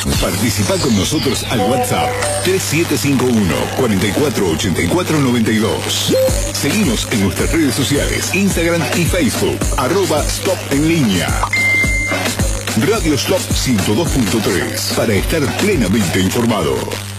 Participa con nosotros al WhatsApp 3751 448492. Seguimos en nuestras redes sociales, Instagram y Facebook, @Stop en línea. Radio Stop 102.3, para estar plenamente informado.